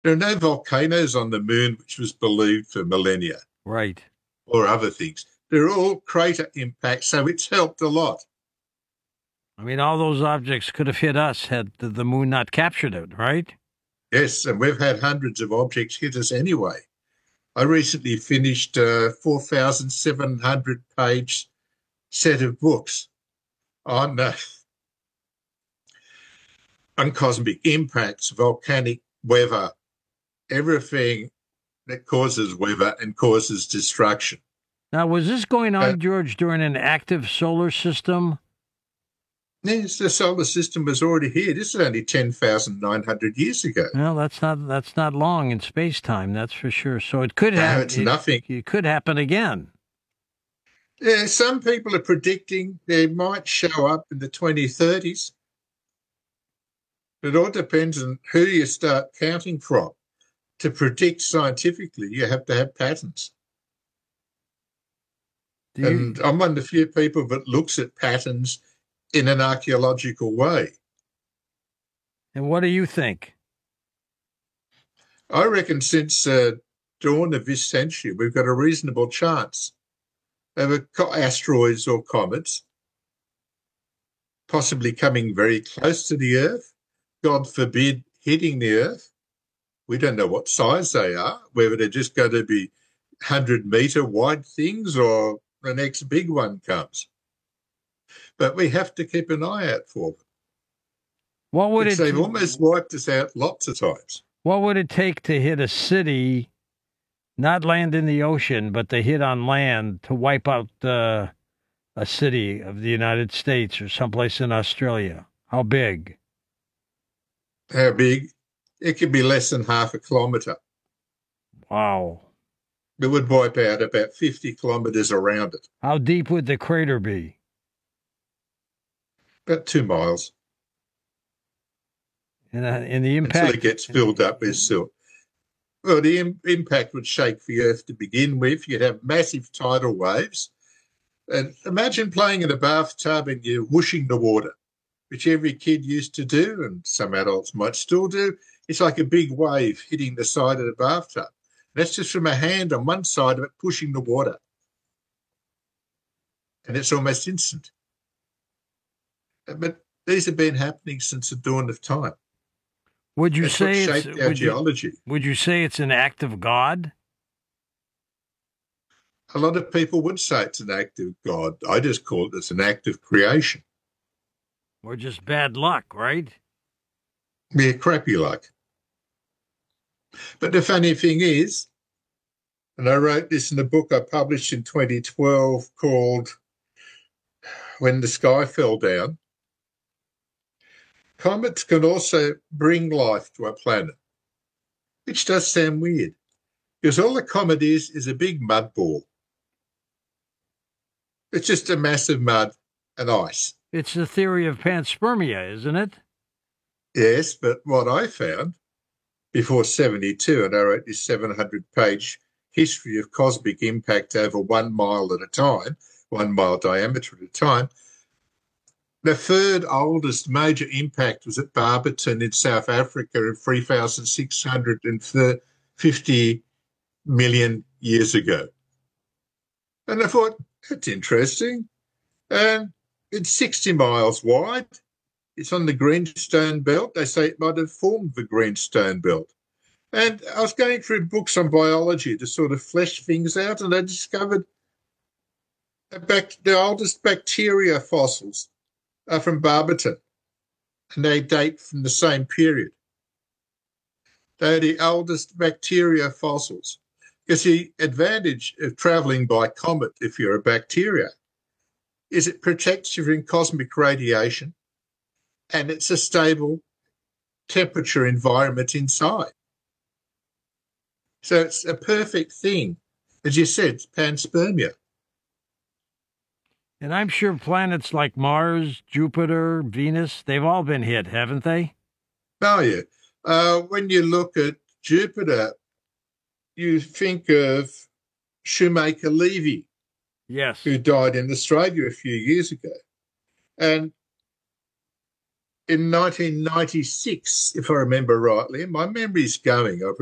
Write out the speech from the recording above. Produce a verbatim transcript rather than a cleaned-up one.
There are no volcanoes on the moon, which was believed for millennia, Right. or other things. They're all crater impacts, so it's helped a lot. I mean, all those objects could have hit us had the, the moon not captured it, right? Yes, and we've had hundreds of objects hit us anyway. I recently finished a four thousand seven hundred page set of books on, uh, on cosmic impacts, volcanic weather, everything that causes weather and causes destruction. Now, was this going Uh, on, George, during an active solar system? yes, the solar system was already here. This is only ten thousand nine hundred years ago. Well, that's not that's not long in space time, that's for sure. So it could No, have it's it, nothing. it could happen again. Yeah, some people are predicting they might show up in the twenty thirties. It all depends on who you start counting from. To predict scientifically, you have to have patterns. Do you And I'm one of the few people that looks at patterns in an archaeological way. and what do you think? I reckon since uh, dawn of this century, we've got a reasonable chance of asteroids or comets possibly coming very close to the Earth, God forbid, hitting the Earth. We don't know what size they are, whether they're just going to be one hundred metre wide things or the next big one comes. But we have to keep an eye out for them. What would Because it they've almost wiped us out lots of times. what would it take to hit a city, not land in the ocean, but to hit on land to wipe out uh, a city of the United States or someplace in Australia? How big? How big? It could be less than half a kilometre. Wow. It would wipe out about fifty kilometres around it, How deep would the crater be? about two miles, And uh, in the until it impact, gets filled up with silt. Well, the Im- impact would shake the Earth to begin with. You'd have massive tidal waves. And imagine playing in a bathtub and you're whooshing the water, which every kid used to do, and some adults might still do. It's like a big wave hitting the side of the bathtub. That's just from a hand on one side of it pushing the water. And it's almost instant. But these have been happening since the dawn of time. would you That's what say it's shaped our would you geology. would you say it's an act of God? A lot of people would say it's an act of God. I just call it as an act of creation. Or just bad luck, right? Mere crappy luck. But the funny thing is, and I wrote this in a book I published in twenty twelve called When the Sky Fell Down, comets can also bring life to a planet, which does sound weird, because all a comet is is a big mud ball. It's just a massive mud and ice. It's the theory of panspermia, isn't it? Yes, but what I found before seventy-two, and I wrote this seven hundred page history of cosmic impact over one mile at a time, one mile diameter at a time, the third oldest major impact was at Barberton in South Africa in three thousand six hundred fifty million years ago. And I thought, that's interesting. And it's sixty miles wide. It's on the Greenstone Belt. They say it might have formed the Greenstone Belt. And I was going through books on biology to sort of flesh things out, and I discovered bac- the oldest bacteria fossils are from Barberton, and they date from the same period. They're the oldest bacteria fossils. Because the advantage of travelling by comet, if you're a bacteria, is it protects you from cosmic radiation, and it's a stable temperature environment inside. So it's a perfect thing. As you said, it's panspermia. And I'm sure planets like Mars, Jupiter, Venus, they've all been hit, haven't they? Oh, yeah. Uh, when you look at Jupiter, you think of Shoemaker Levy, Yes. who died in Australia a few years ago. And in nineteen ninety-six, if I remember rightly. My memory's going. I've